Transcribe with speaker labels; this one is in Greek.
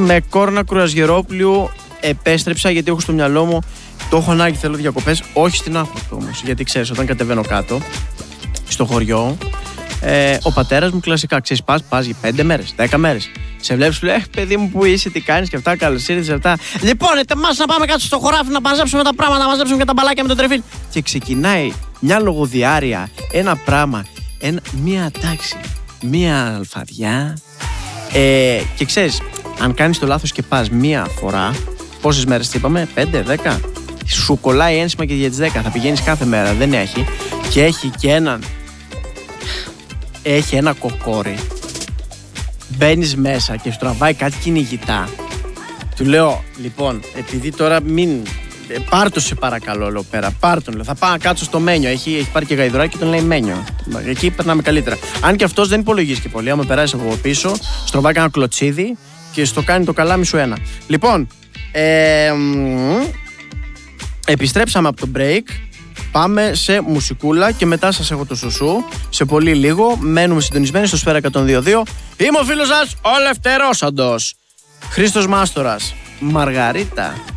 Speaker 1: με Κόρνα Κρουαζιερόπουλου επέστρεψα γιατί έχω στο μυαλό μου. Το έχω ανάγκη, θέλω διακοπές. Όχι στην Άπλωτο όμως. Γιατί ξέρεις, όταν κατεβαίνω κάτω, στο χωριό, ο πατέρας μου κλασικά ξέρεις, πας για 5 μέρες, 10 μέρες. Σε βλέπεις, σου λέει, παιδί μου, που είσαι, τι κάνεις και αυτά, καλώς ήρθες αυτά. Λοιπόν, ετοιμάσαι να πάμε κάτω στο χωράφι να μαζέψουμε τα πράγματα, να μαζέψουμε και τα μπαλάκια με τον τρεφίλ. Και ξεκινάει μια λογοδιάρεια, ένα πράγμα, μία τάξη, μία αλφαδιά. Και ξέρεις, αν κάνεις το λάθος και πας μία φορά, πόσες μέρες τι είπαμε, 5, 10. Σου κολλάει ένσημα και για τις 10. Θα πηγαίνεις κάθε μέρα, δεν έχει. Και έχει και έχει ένα κοκόρι. Μπαίνεις μέσα και σου τραβάει κάτι κυνηγητά. Του λέω, λοιπόν, επειδή τώρα μην. Πάρ' το σε παρακαλώ, λέω πέρα. Πάρ' τον, λέω. Θα πάω να κάτσω στο Μένιο. Έχει πάρει και γαϊδουράκι και τον λέει Μένιο. Εκεί περνάμε καλύτερα. Αν και αυτός δεν υπολογίζει και πολύ. Άμα περάσει από πίσω, στραβάει ένα κλωτσίδι και στο κάνει το καλάμι σου ένα. Λοιπόν, επιστρέψαμε από το break. Πάμε σε μουσικούλα και μετά σας έχω το σουσού. Σε πολύ λίγο μένουμε συντονισμένοι στο Σφαίρα 102.2. Είμαι ο φίλος σας, ο Λευτέρος Αντός. Χρήστος Μάστορας, Μαργαρίτα.